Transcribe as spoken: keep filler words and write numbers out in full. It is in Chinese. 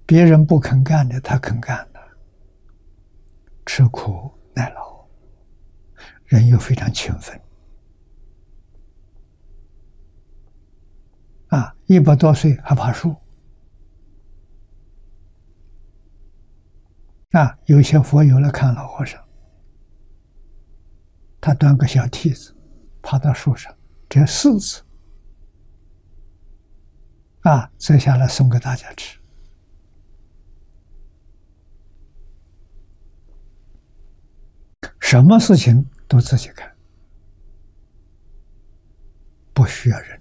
别人不肯干的，他肯干的，吃苦耐劳，人又非常勤奋。啊，一百多岁还爬树。啊，有些佛友来看老和尚，他端个小梯子，爬到树上，折柿子，啊，摘下来送给大家吃。什么事情都自己干，不需要人。